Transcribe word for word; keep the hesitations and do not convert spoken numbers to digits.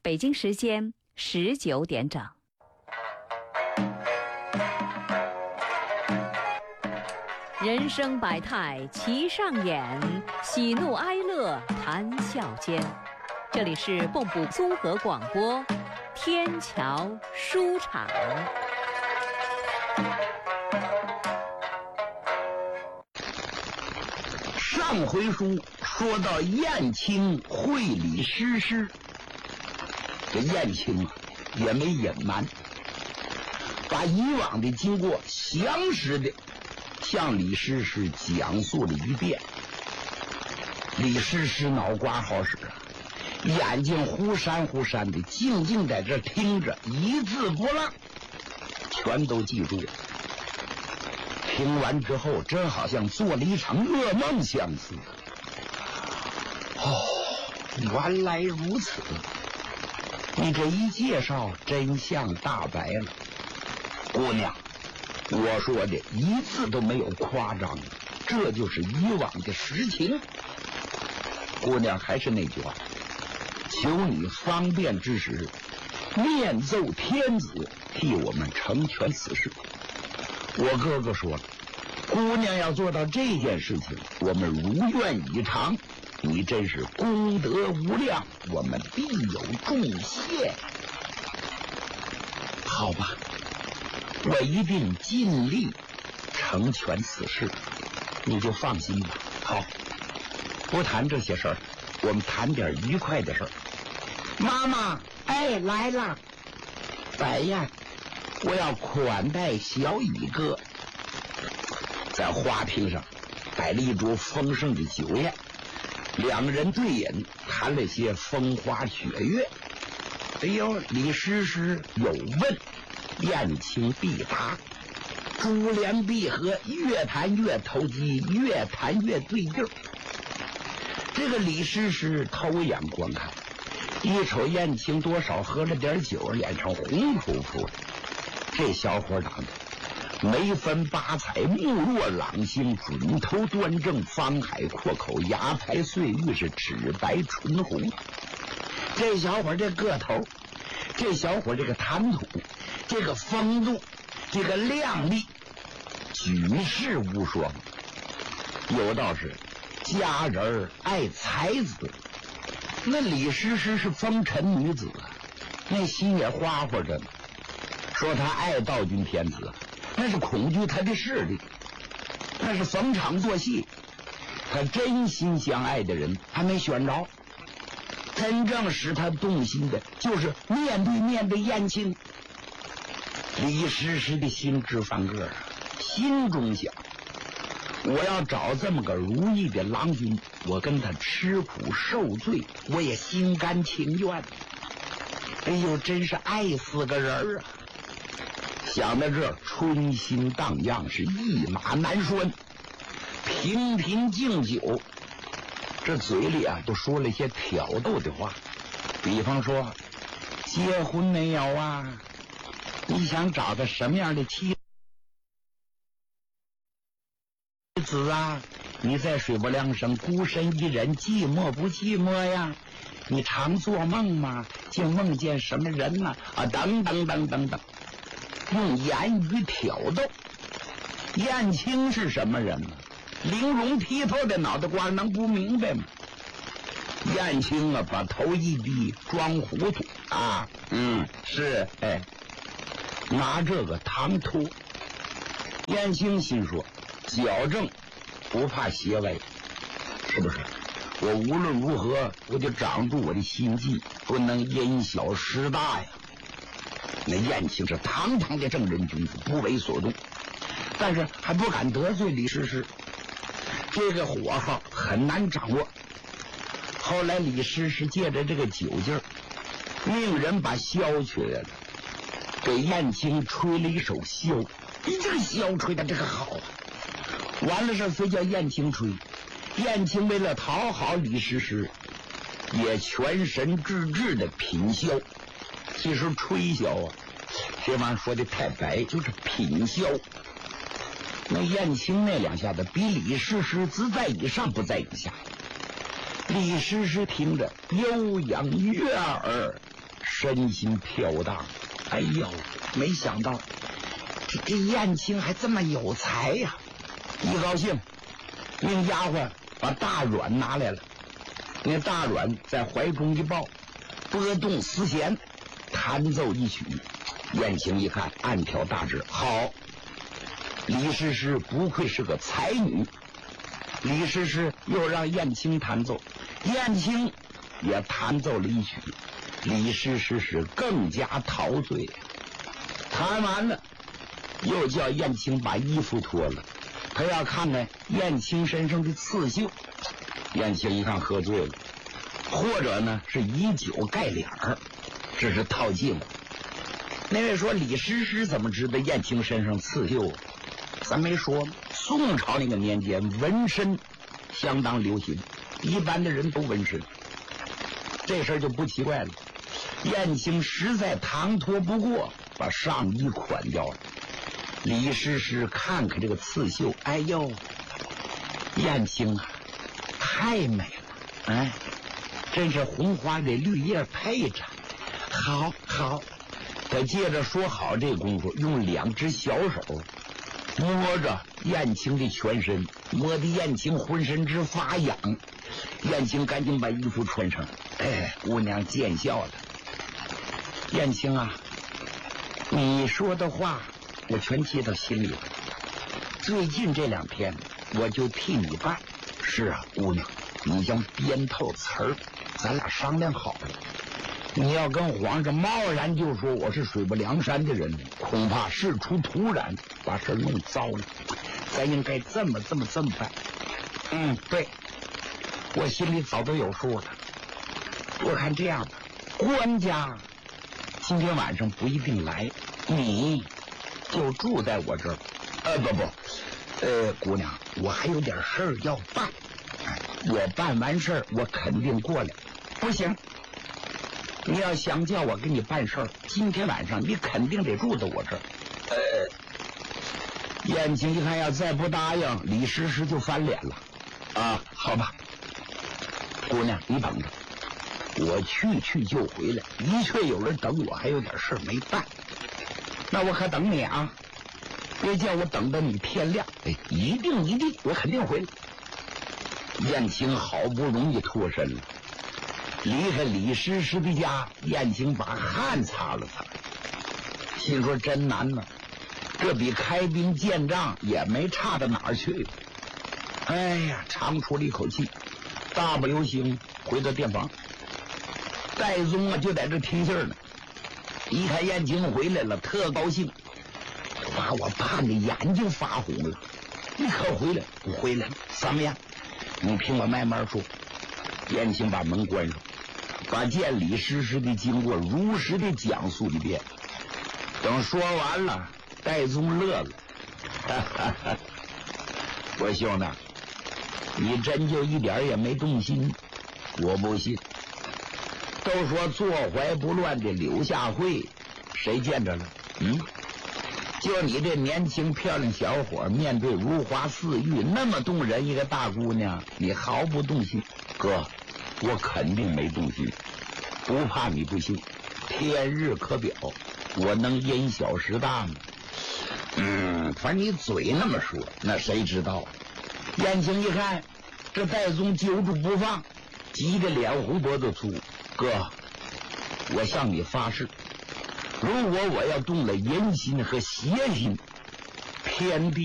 北京时间十九点整。人生百态齐上演，喜怒哀乐谈笑间。这里是蚌埠综合广播，天桥书场。 上回书说到燕青会李师师，这燕青啊也没隐瞒，把以往的经过详实的向李师师讲述了一遍。李师师脑瓜好使啊，眼睛忽闪忽闪的，静静在这听着，一字不落，全都记住了。听完之后，真好像做了一场噩梦相似。哦，原来如此！你这一介绍，真相大白了。姑娘，我说的一字都没有夸张，这就是以往的实情。姑娘，还是那句话，求你方便之时，面奏天子，替我们成全此事。我哥哥说了，姑娘要做到这件事情，我们如愿以偿。你真是功德无量，我们必有重谢。好吧，我一定尽力成全此事，你就放心吧。好，不谈这些事儿，我们谈点愉快的事儿。妈妈，哎，来了，摆宴，我要款待小乙哥。在花厅上摆了一桌丰盛的酒宴，两个人对饮，谈了些风花雪月。哎呦，李师师有问，燕青必答，珠联璧合，越谈越投机，越谈越对劲儿。这个李师师偷眼观看，一瞅燕青多少喝了点酒，脸上红扑扑的。这小伙长得眉分八彩，目若朗星，准头端正，方海阔口，牙白碎玉，是齿白唇红。这小伙这个头，这小伙这个谈吐，这个风度，这个靓丽，举世无双。有道是佳人爱才子，那李师师是风尘女子啊，那心也花花着呢。说她爱道君天子，那是恐惧他的势力，那是逢场作戏。他真心相爱的人还没选着，真正使他动心的就是面对面的燕青。李师师的心直翻个啊，心中想，我要找这么个如意的郎君，我跟他吃苦受罪，我也心甘情愿。哎呦，真是爱死个人啊！想到这，春心荡漾，是一马难拴，频频敬酒，这嘴里啊都说了一些挑逗的话，比方说结婚没有啊，你想找个什么样的妻子啊，你在水泊梁生孤身一人，寂寞不寂寞呀？你常做梦吗？竟梦见什么人呢？啊，等等等等等，用言语挑逗。燕青是什么人呢？玲珑剔透的脑袋瓜能不明白吗？燕青啊，把头一低，装糊涂啊，嗯，是，哎，拿这个唐突。燕青心说，矫正不怕邪歪，是不是？我无论如何，我就掌住我的心计，不能因小失大呀。那燕青是堂堂的正人君子，不为所动，但是还不敢得罪李师师，这个火候很难掌握。后来李师师借着这个酒劲儿，命人把箫取来了，给燕青吹了一首箫。你这个箫吹的这个好啊！完了事非叫燕青吹，燕青为了讨好李师师，也全神致志的品箫。其实吹箫啊，这玩意儿说的太白，就是品箫。那燕青那两下子比李师师只在以上，不在以下。李师师听着悠扬悦耳， 身心飘荡。哎呦，没想到这这燕青还这么有才呀！一高兴，那家伙把大阮拿来了，那大阮在怀中一抱，拨动丝弦，弹奏一曲。燕青一看，暗挑大指，好，李师师不愧是个才女。李师师又让燕青弹奏，燕青也弹奏了一曲。李师师是更加陶醉。弹完了，又叫燕青把衣服脱了，他要看看燕青身上的刺绣。燕青一看喝醉了，或者呢是以酒盖脸儿，这是套近乎。那位说李师师怎么知道燕青身上刺绣？咱没说吗？宋朝那个年间纹身相当流行，一般的人都纹身，这事儿就不奇怪了。燕青实在唐突不过，把上衣捆掉了。李师师看看这个刺绣，哎呦，燕青啊，太美了，哎，真是红花给绿叶配着，好好。他接着说好这功夫，用两只小手摸着燕青的全身，摸得燕青浑身直发痒。燕青赶紧把衣服穿上，哎，姑娘见笑了。燕青啊，你说的话我全记到心里了。最近这两天我就替你办。是啊，姑娘，你将编套词儿，咱俩商量好了。你要跟皇上贸然就说我是水泊梁山的人，恐怕事出突然，把事弄糟了。咱应该这么这么这么办。嗯，对，我心里早都有数了。我看这样吧，官家今天晚上不一定来，你就住在我这儿。呃，不不，呃，姑娘，我还有点事儿要办。我办完事儿，我肯定过来。不行。你要想叫我给你办事儿，今天晚上你肯定得住在我这儿。呃，燕青一看要再不答应，李师师就翻脸了。啊，好吧，姑娘你等着，我去去就回来。的确有人等我，还有点事儿没办，那我可等你啊，别叫我等到你天亮。哎，一定一定，我肯定回来。燕青好不容易脱身了。离开李师师的家，燕青把汗擦了擦，心说真难呐，这比开兵见仗也没差到哪儿去。哎呀，长出了一口气，大步流星回到店房。戴宗啊就在这听信呢，一看燕青回来了，特高兴，把我盼的眼睛发红了。你可回来？我回来了。怎么样？你听我慢慢说。燕青把门关上，把见李师师的经过如实的讲述一遍。等说完了，戴宗乐了，哈哈哈！我兄弟，你真就一点也没动心？我不信。都说坐怀不乱的柳下惠，谁见着了？嗯，就你这年轻漂亮小伙，面对如花似玉那么动人一个大姑娘，你毫不动心？哥，我肯定没动心，不怕你不信。天日可表，我能因小失大吗？嗯，反正你嘴那么说，那谁知道？燕青一看这戴宗揪住不放，急得脸红脖子粗。哥，我向你发誓，如果我要动了淫心和邪心，天地